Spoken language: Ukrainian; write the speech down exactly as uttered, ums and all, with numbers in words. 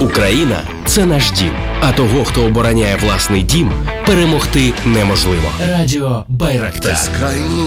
Україна – це наш дім. А того, хто обороняє власний дім, перемогти неможливо. Радіо Байрактар.